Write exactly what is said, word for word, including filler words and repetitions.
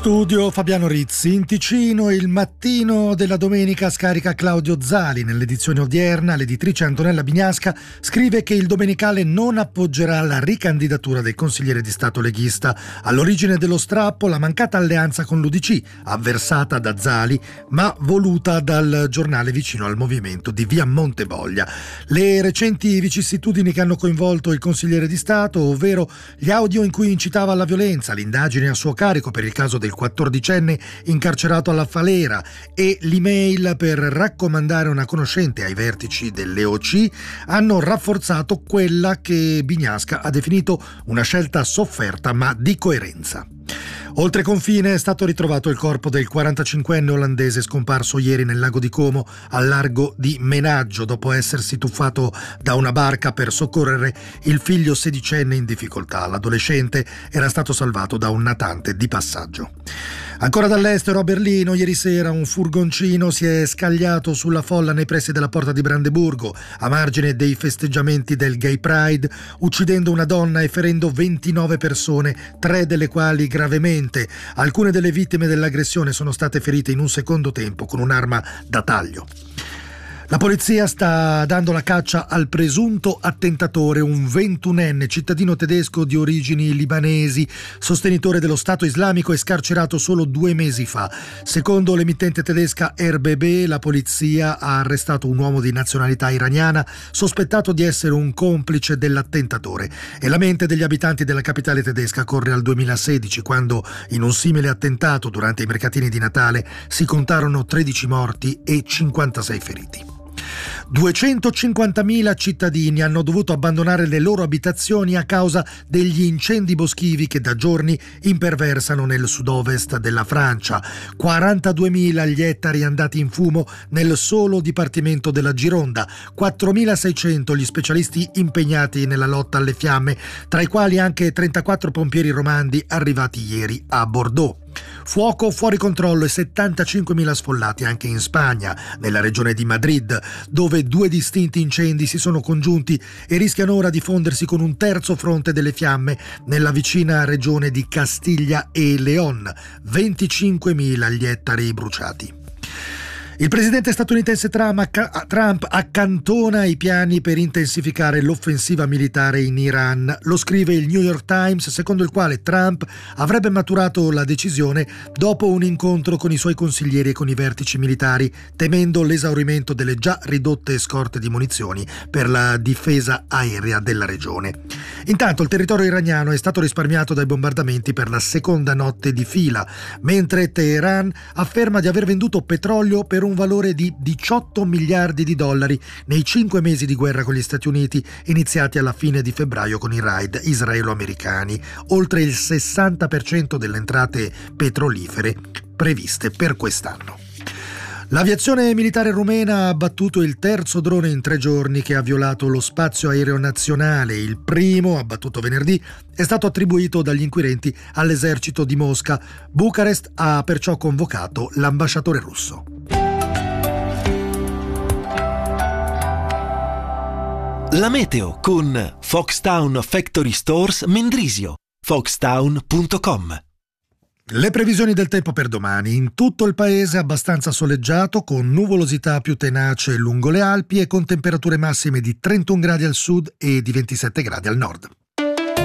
Studio Fabiano Rizzi. In Ticino il mattino della domenica scarica Claudio Zali. Nell'edizione odierna l'editrice Antonella Bignasca scrive che il Domenicale non appoggerà la ricandidatura del consigliere di Stato leghista. All'origine dello strappo la mancata alleanza con l'U D C, avversata da Zali ma voluta dal giornale vicino al movimento di via Montevoglia. Le recenti vicissitudini che hanno coinvolto il consigliere di Stato, ovvero gli audio in cui incitava alla violenza, l'indagine a suo carico per il caso del quattordicenne incarcerato alla Falera e l'email per raccomandare una conoscente ai vertici dell'E O C hanno rafforzato quella che Bignasca ha definito una scelta sofferta ma di coerenza. Oltre confine è stato ritrovato il corpo del quarantacinquenne olandese scomparso ieri nel lago di Como al largo di Menaggio dopo essersi tuffato da una barca per soccorrere il figlio sedicenne in difficoltà. L'adolescente era stato salvato da un natante di passaggio. Ancora dall'estero, a Berlino, ieri sera un furgoncino si è scagliato sulla folla nei pressi della porta di Brandeburgo, a margine dei festeggiamenti del Gay Pride, uccidendo una donna e ferendo ventinove persone, tre delle quali gravemente. Alcune delle vittime dell'aggressione sono state ferite in un secondo tempo con un'arma da taglio. La polizia sta dando la caccia al presunto attentatore, un ventunenne cittadino tedesco di origini libanesi, sostenitore dello Stato islamico e scarcerato solo due mesi fa. Secondo l'emittente tedesca R B B, la polizia ha arrestato un uomo di nazionalità iraniana sospettato di essere un complice dell'attentatore. E la mente degli abitanti della capitale tedesca corre al duemilasedici, quando in un simile attentato durante i mercatini di Natale si contarono tredici morti e cinquantasei feriti. duecentocinquantamila cittadini hanno dovuto abbandonare le loro abitazioni a causa degli incendi boschivi che da giorni imperversano nel sud-ovest della Francia. quarantaduemila gli ettari andati in fumo nel solo dipartimento della Gironda, quattromilaseicento gli specialisti impegnati nella lotta alle fiamme, tra i quali anche trentaquattro pompieri romandi arrivati ieri a Bordeaux. Fuoco fuori controllo e settantacinquemila sfollati anche in Spagna, nella regione di Madrid, dove due distinti incendi si sono congiunti e rischiano ora di fondersi con un terzo fronte delle fiamme nella vicina regione di Castiglia e León, venticinquemila gli ettari bruciati. Il presidente statunitense Trump accantona i piani per intensificare l'offensiva militare in Iran. Lo scrive il New York Times, secondo il quale Trump avrebbe maturato la decisione dopo un incontro con i suoi consiglieri e con i vertici militari, temendo l'esaurimento delle già ridotte scorte di munizioni per la difesa aerea della regione. Intanto il territorio iraniano è stato risparmiato dai bombardamenti per la seconda notte di fila, mentre Teheran afferma di aver venduto petrolio per un valore di diciotto miliardi di dollari nei cinque mesi di guerra con gli Stati Uniti iniziati alla fine di febbraio con i raid israelo-americani, oltre il sessanta per cento delle entrate petrolifere previste per quest'anno. L'aviazione militare rumena ha abbattuto il terzo drone in tre giorni che ha violato lo spazio aereo nazionale. Il primo, abbattuto venerdì, è stato attribuito dagli inquirenti all'esercito di Mosca. Bucarest ha perciò convocato l'ambasciatore russo. La meteo con Foxtown Factory Stores Mendrisio, foxtown punto com. Le previsioni del tempo per domani: in tutto il paese abbastanza soleggiato, con nuvolosità più tenace lungo le Alpi e con temperature massime di trentuno gradi al sud e di ventisette gradi al nord.